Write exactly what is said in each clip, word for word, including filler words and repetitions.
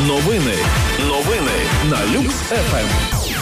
Новини. Новини на Люкс еф ем.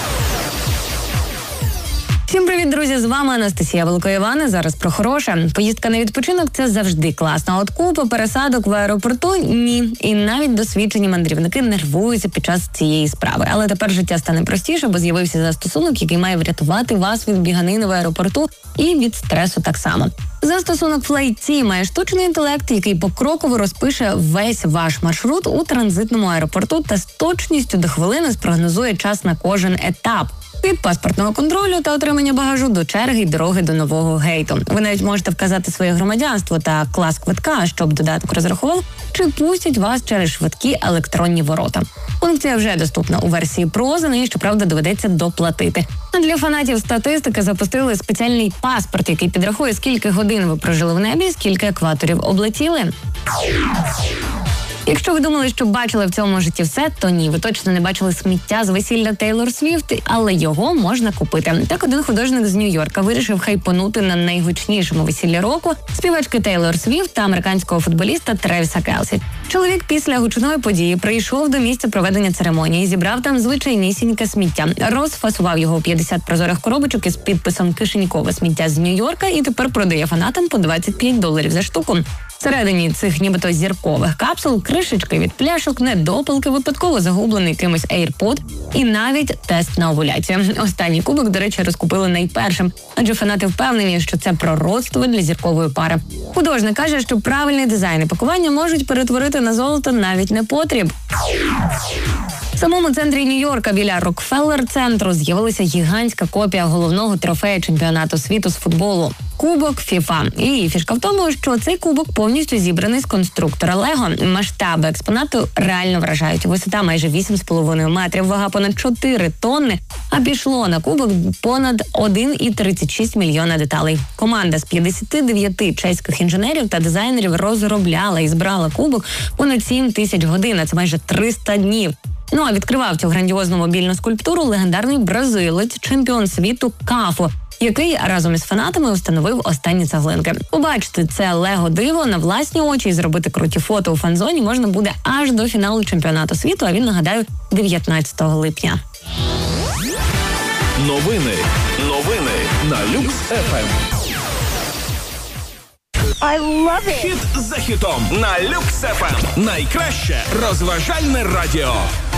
Всім привіт, друзі! З вами Анастасія Великоївана. Зараз про хороше. Поїздка на відпочинок – це завжди класно. А от купа пересадок в аеропорту – ні. І навіть досвідчені мандрівники нервуються під час цієї справи. Але тепер життя стане простіше, бо з'явився застосунок, який має врятувати вас від біганини в аеропорту і від стресу так само. Застосунок FlightSee має штучний інтелект, який покроково розпише весь ваш маршрут у транзитному аеропорту та з точністю до хвилини спрогнозує час на кожен етап. Від паспортного контролю та отримання багажу до черги й дороги до нового гейту. Ви навіть можете вказати своє громадянство та клас квитка, щоб додаток розрахував, чи пустять вас через швидкі електронні ворота. Функція вже доступна у версії Pro, за неї, щоправда, доведеться доплатити. А для фанатів статистики запустили спеціальний паспорт, який підрахує, скільки годин ви прожили в небі, скільки екваторів облетіли. Якщо ви думали, що бачили в цьому житті все, то ні, ви точно не бачили сміття з весілля Тейлор Свіфт, але його можна купити. Так один художник з Нью-Йорка вирішив хайпонути на найгучнішому весіллі року співачки Тейлор Свіфт та американського футболіста Тревіса Келсі. Чоловік після гучної події прийшов до місця проведення церемонії, зібрав там звичайнісіньке сміття, розфасував його у п'ятдесят прозорих коробочок із підписом «Кишенькове сміття з Нью-Йорка» і тепер продає фанатам по двадцять п'ять доларів за штуку. Всередині цих нібито зіркових капсул кришечки від пляшок, недопалки, випадково загублений кимось AirPod і навіть тест на овуляцію. Останній кубок, до речі, розкупили найпершим, адже фанати впевнені, що це пророцтво для зіркової пари. Художник каже, що правильний дизайн і пакування можуть перетворити на золото навіть непотріб. В самому центрі Нью-Йорка біля Рокфеллер-центру з'явилася гігантська копія головного трофея чемпіонату світу з футболу – Кубок фіфа. І фішка в тому, що цей кубок повністю зібраний з конструктора Лего. Масштаби експонату реально вражають. Висота майже вісім з половиною метрів, вага понад чотири тонни, а пішло на кубок понад один цілих тридцять шість мільйона деталей. Команда з п'ятдесят дев'ять чеських інженерів та дизайнерів розробляла і збирала кубок понад сім тисяч годин, а це майже триста днів. Ну а відкривав цю грандіозну мобільну скульптуру легендарний бразилець, чемпіон світу Кафу, який разом із фанатами установив останні цеглинки. Побачити це лего-диво на власні очі і зробити круті фото у фан-зоні можна буде аж до фіналу чемпіонату світу, а він, нагадаю, дев'ятнадцятого липня. Новини. Новини на Люкс еф ем. I love it. Хіт за хітом на Люкс еф ем. Найкраще розважальне радіо.